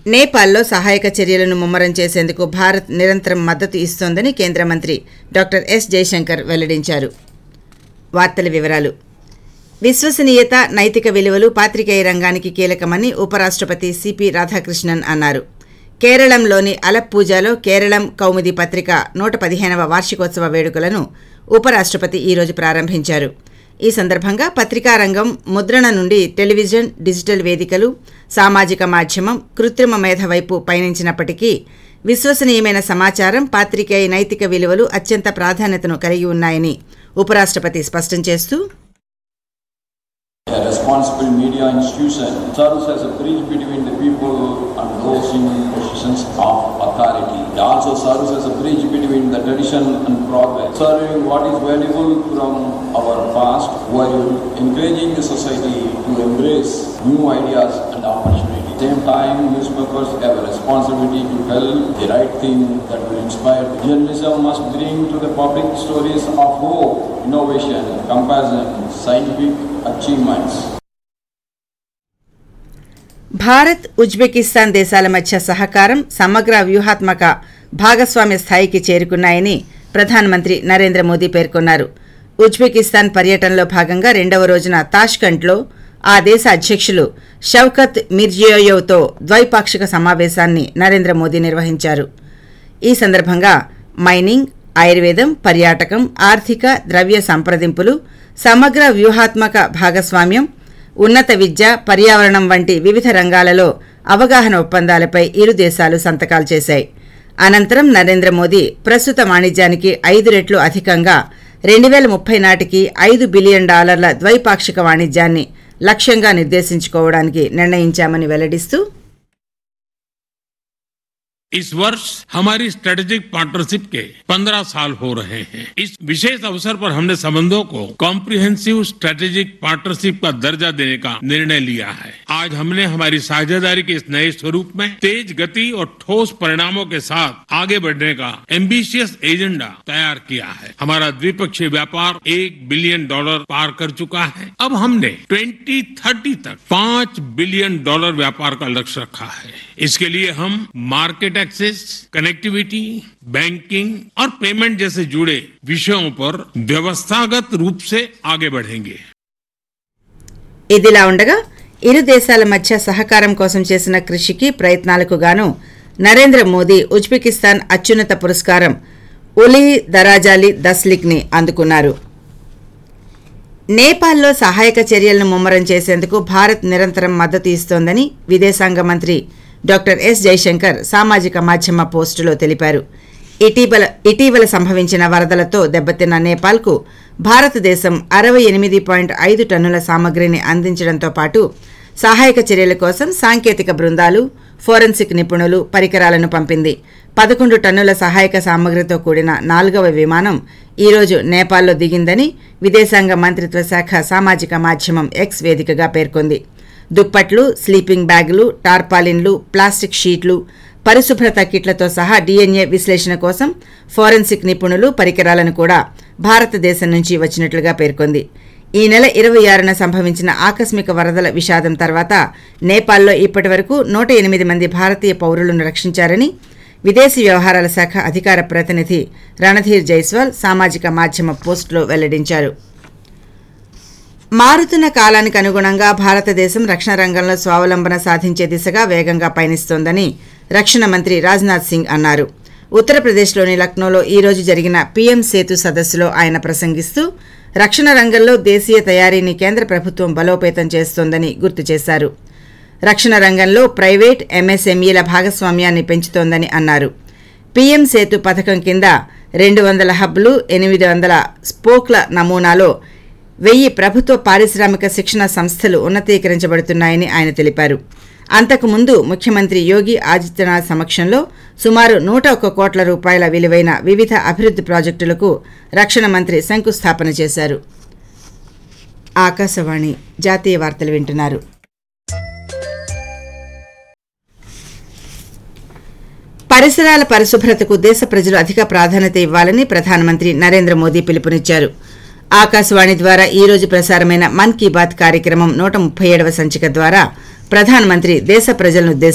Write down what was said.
నేపాల్లో సహాయక చర్యలను ముమ్మరం చేసేందుకు భారత్ నిరంతరం మద్దతు ఇస్తోందని కేంద్ర మంత్రి డాక్టర్ ఎస్ జయశంకర్ వెల్లడించారు. వార్తల వివరాలు. విశ్వసనీయత, నైతిక విలువలు పాత్రికేయ రంగానికి కీలకమని ఉపరాష్ట్రపతి సిపి రాధాకృష్ణన్ అన్నారు. కేరళంలోని అలప్పూజాలో కేరళం కౌముది పత్రిక 115వ వార్షికోత్సవ వేడుకలను ఉపరాష్ట్రపతి ఈరోజు ప్రారంభించారు. ఈ సందర్భంగా పత్రికా రంగం ముద్రణ నుండి టెలివిజన్, డిజిటల్ వేదికలు, సామాజిక మాధ్యమం, కృత్రిమ మేధ వైపు పయనించినప్పటికీ విశ్వసనీయమైన సమాచారం, పాత్రికేయ నైతిక విలువలు అత్యంత ప్రాధాన్యతను కలిగి ఉన్నాయని ఉపరాష్ట్రపతి స్పష్టం చేస్తూ, A responsible media institution serves as a bridge between the people and those in positions of authority. It also serves as a bridge between the tradition and progress, serving what is valuable from our past while encouraging the society to embrace new ideas and opportunities. At the same time, newspapers have a responsibility to tell the right thing that will inspire. Journalism must bring to the public stories of hope, innovation, compassion, scientific achievements. Bharat, Uzbekistan దేశాల మధ్య సహకారం సమగ్ర వ్యూహాత్మక భాగస్వామ్య స్థాయికి చేరుకున్నాయని ప్రధానమంత్రి నరేంద్ర మోదీ పేర్కొన్నారు. Uzbekistan పర్యటనలో భాగంగా 2వ రోజున తాష్కంట్లో ఆ దేశ అధ్యక్షులు షౌకత్ మిర్జియోయెవ్తో ద్వైపాక్షిక సమావేశాన్ని నరేంద్ర మోదీ నిర్వహించారు. ఈ సందర్భంగా మైనింగ్, ఆయుర్వేదం, పర్యాటకం, ఆర్థిక, ద్రవ్య సంప్రదింపులు, సమగ్ర వ్యూహాత్మక భాగస్వామ్యం, ఉన్నత విద్య, పర్యావరణం వంటి వివిధ రంగాలలో అవగాహన ఒప్పందాలపై ఇరు దేశాలు సంతకాలు చేశాయి. అనంతరం నరేంద్ర మోదీ ప్రస్తుత వాణిజ్యానికి 5 రెట్లు అధికంగా 2030 నాటికి $5 బిలియన్ ద్వైపాక్షిక వాణిజ్యాన్ని లక్ష్యంగా నిర్దేశించుకోవడానికి నిర్ణయించామని వెల్లడిస్తూ, इस वर्ष हमारी स्ट्रेटेजिक पार्टनरशिप के 15 साल हो रहे हैं. इस विशेष अवसर पर हमने संबंधों को कॉम्प्रिहेंसिव स्ट्रेटेजिक पार्टनरशिप का दर्जा देने का निर्णय लिया है. आज हमने हमारी साझेदारी के इस नए स्वरूप में तेज गति और ठोस परिणामों के साथ आगे बढ़ने का एम्बिशियस एजेंडा तैयार किया है. हमारा द्विपक्षीय व्यापार $1 बिलियन पार कर चुका है. अब हमने 2030 तक $5 बिलियन व्यापार का लक्ष्य रखा है. इसके लिए हम मार्केट एक्सेस, कनेक्टिविटी, बैंकिंग और पेमेंट जैसे जुड़े विषयों पर व्यवस्थागत रूप से आगे बढ़ेंगे. ఇదిలా ఉండగా ఇరు దేశాల మధ్య సహకారం కోసం చేసిన కృషికి, ప్రయత్నాలకు గాను నరేంద్ర మోదీ ఉజ్బెకిస్తాన్ అత్యున్నత పురస్కారం ఉలీ దరాజాలి దస్లిక్ని అందుకున్నారు. నేపాల్లో సహాయక చర్యలను ముమ్మరం చేసేందుకు భారత్ నిరంతరం మద్దతు ఇస్తోందని విదేశాంగ మంత్రి డాక్టర్ ఎస్ జయశంకర్ సామాజిక మాధ్యమ పోస్టులో తెలిపారు. ఇటీవల సంభవించిన వరదలతో దెబ్బతిన్న నేపాల్కు భారతదేశం 68.5 టన్నుల సామగ్రిని అందించడంతో పాటు సహాయక చర్యల కోసం సాంకేతిక బృందాలు, ఫోరెన్సిక్ నిపుణులు, పరికరాలను పంపింది. 11 టన్నుల సహాయక సామగ్రితో కూడిన 4వ విమానం ఈరోజు నేపాల్లో దిగిందని విదేశాంగ మంత్రిత్వ శాఖ సామాజిక మాధ్యమం ఎక్స్ వేదికగా పేర్కొంది. దుప్పట్లు, స్లీపింగ్ బ్యాగులు, టార్పాలిన్లు, ప్లాస్టిక్ షీట్లు, పరిశుభ్రత కిట్లతో సహా DNA విశ్లేషణ కోసం ఫోరెన్సిక్ నిపుణులు, పరికరాలను కూడా భారతదేశం నుంచి వచ్చినట్లుగా పేర్కొంది. ఈ నెల 26న సంభవించిన ఆకస్మిక వరదల విషాదం తర్వాత నేపాల్లో ఇప్పటివరకు 108 మంది భారతీయ పౌరులను రక్షించారని విదేశీ వ్యవహారాల శాఖ అధికార ప్రతినిధి రణధీర్ జైస్వాల్ సామాజిక మాధ్యమ పోస్టులో వెల్లడించారు. మారుతున్న కాలానికి అనుగుణంగా భారతదేశం రక్షణ రంగంలో స్వావలంబన సాధించే దిశగా వేగంగా పయనిస్తోందని రక్షణ మంత్రి రాజ్నాథ్ సింగ్ అన్నారు. ఉత్తరప్రదేశ్లోని లక్నోలో ఈరోజు జరిగిన పీఎం సేతు సదస్సులో ఆయన ప్రసంగిస్తూ రక్షణ రంగంలో దేశీయ తయారీని కేంద్ర ప్రభుత్వం బలోపేతం చేస్తోందని గుర్తు చేశారు. రక్షణ రంగంలో ప్రైవేట్, ఎంఎస్ఎంఈల భాగస్వామ్యాన్ని పెంచుతోందని అన్నారు. పీఎం సేతు పథకం కింద 200 హబ్లు, 800 స్పోక్ల నమూనాలో 1000 ప్రభుత్వ పారిశ్రామిక శిక్షణ సంస్థలు ఉన్నతీకరించబడుతున్నాయని ఆయన తెలిపారు. అంతకుముందు ముఖ్యమంత్రి యోగి ఆదిత్యనాథ్ సమక్షంలో సుమారు 101 కోట్ల రూపాయల విలువైన వివిధ అభివృద్ధి ప్రాజెక్టులకు రక్షణ మంత్రి శంకుస్థాపన చేశారు. ఆకాశవాణి జాతీయ వార్తలు వింటున్నారు. పరిసరాల పరిశుభ్రతకు దేశ ప్రజలు అధిక ప్రాధాన్యత ఇవ్వాలని ప్రధానమంత్రి నరేంద్ర మోదీ పిలుపునిచ్చారు. ఆకాశవాణి ద్వారా ఈ రోజు ప్రసారమైన మన్ కీ బాత్ కార్యక్రమం 137వ సంచిక ద్వారా ప్రధానమంత్రి దేశ ప్రజలను